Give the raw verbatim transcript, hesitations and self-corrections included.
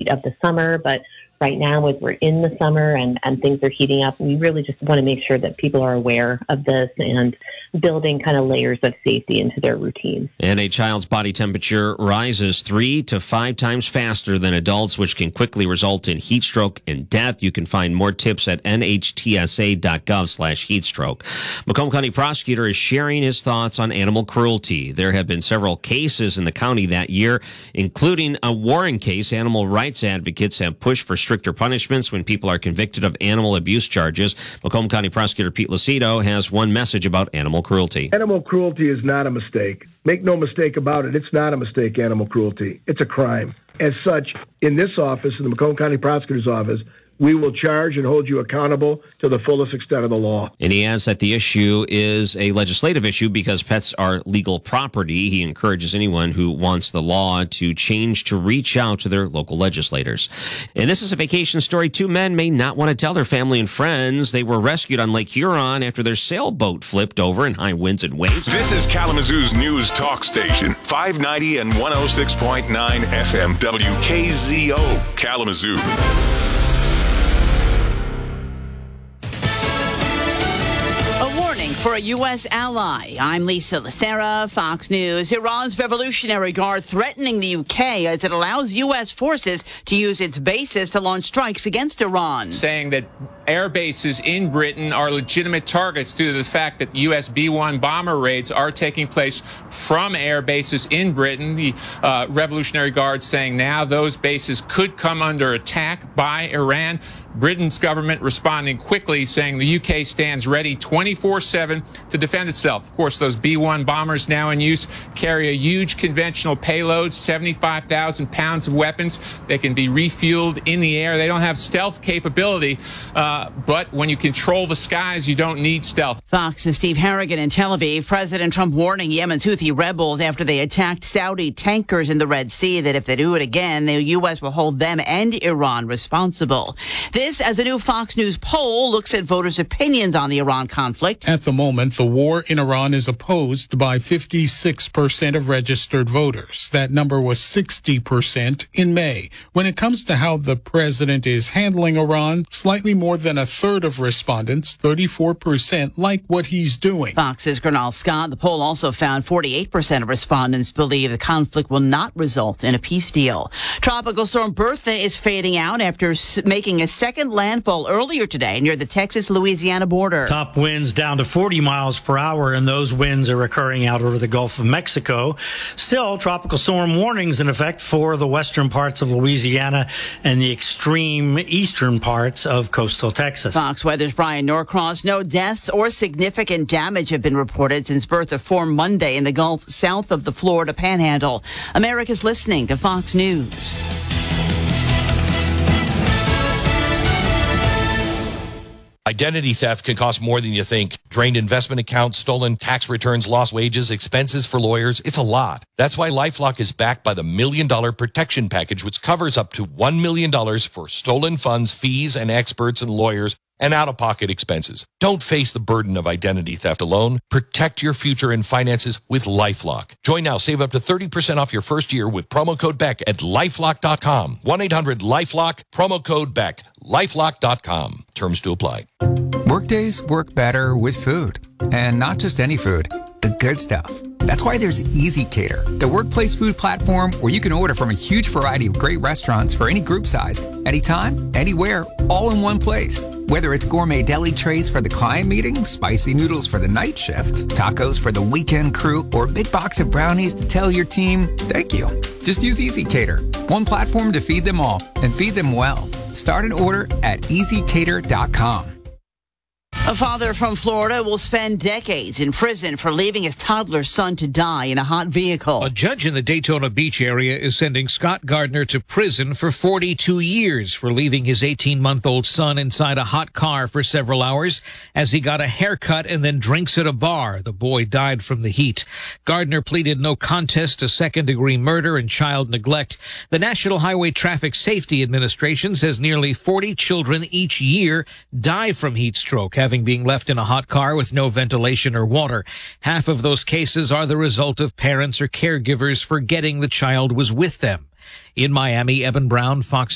heat of the summer, but right now, as we're in the summer and, and things are heating up, we really just want to make sure that people are aware of this and building kind of layers of safety into their routines. And a child's body temperature rises three to five times faster than adults, which can quickly result in heat stroke and death. You can find more tips at N H T S A dot gov slash heat stroke. Macomb County prosecutor is sharing his thoughts on animal cruelty. There have been several cases in the county that year, including a Warren case. Animal rights advocates have pushed for stricter punishments when people are convicted of animal abuse charges. Macomb County Prosecutor Pete Lucido has one message about animal cruelty. Animal cruelty is not a mistake. Make no mistake about it. It's not a mistake, animal cruelty. It's a crime. As such, in this office, in the Macomb County Prosecutor's Office, we will charge and hold you accountable to the fullest extent of the law. And he adds that the issue is a legislative issue because pets are legal property. He encourages anyone who wants the law to change to reach out to their local legislators. And this is a vacation story. Two men may not want to tell their family and friends they were rescued on Lake Huron after their sailboat flipped over in high winds and waves. This is Kalamazoo's news talk station, five ninety and one oh six point nine F M W K Z O, Kalamazoo. For a U S ally, I'm Lisa Lacera, Fox News. Iran's Revolutionary Guard threatening the U K as it allows U S forces to use its bases to launch strikes against Iran. Saying that air bases in Britain are legitimate targets due to the fact that U S B one bomber raids are taking place from air bases in Britain. The uh, Revolutionary Guard saying now those bases could come under attack by Iran. Britain's government responding quickly, saying the U K stands ready twenty-four seven to defend itself. Of course, those B one bombers now in use carry a huge conventional payload, seventy-five thousand pounds of weapons. They can be refueled in the air. They don't have stealth capability, uh, but when you control the skies, you don't need stealth. Fox's Steve Harrigan in Tel Aviv. President Trump warning Yemen's Houthi rebels after they attacked Saudi tankers in the Red Sea that if they do it again, the U S will hold them and Iran responsible. This as a new Fox News poll looks at voters' opinions on the Iran conflict. At the moment, the war in Iran is opposed by fifty-six percent of registered voters. That number was sixty percent in May. When it comes to how the president is handling Iran, slightly more than a third of respondents, thirty-four percent, like what he's doing. Fox's Gernal Scott. The poll also found forty-eight percent of respondents believe the conflict will not result in a peace deal. Tropical storm Bertha is fading out after making a second landfall earlier today near the Texas-Louisiana border. Top winds down to forty miles per hour, and those winds are occurring out over the Gulf of Mexico. Still, tropical storm warnings in effect for the western parts of Louisiana and the extreme eastern parts of coastal Texas. Fox Weather's Brian Norcross. No deaths or significant damage have been reported since Bertha formed Monday in the Gulf south of the Florida Panhandle. America's listening to Fox News. Identity theft can cost more than you think. Drained investment accounts, stolen tax returns, lost wages, expenses for lawyers. It's a lot. That's why LifeLock is backed by the Million Dollar Protection Package, which covers up to one million dollars for stolen funds, fees, and experts and lawyers, and out-of-pocket expenses. Don't face the burden of identity theft alone. Protect your future and finances with LifeLock. Join now. Save up to thirty percent off your first year with promo code Beck at lifelock dot com. one eight hundred lifelock, promo code Beck. lifelock dot com. Terms to apply. Workdays work better with food. And not just any food, the good stuff. That's why there's Easy Cater, the workplace food platform where you can order from a huge variety of great restaurants for any group size, anytime, anywhere, all in one place. Whether it's gourmet deli trays for the client meeting, spicy noodles for the night shift, tacos for the weekend crew, or a big box of brownies to tell your team, thank you. Just use Easy Cater, one platform to feed them all and feed them well. Start an order at easy cater dot com. A father from Florida will spend decades in prison for leaving his toddler son to die in a hot vehicle. A judge in the Daytona Beach area is sending Scott Gardner to prison for forty-two years for leaving his eighteen-month-old son inside a hot car for several hours as he got a haircut and then drinks at a bar. The boy died from the heat. Gardner pleaded no contest to second-degree murder and child neglect. The National Highway Traffic Safety Administration says nearly forty children each year die from heat stroke, having being left in a hot car with no ventilation or water. Half of those cases are the result of parents or caregivers forgetting the child was with them. In Miami, Eben Brown, Fox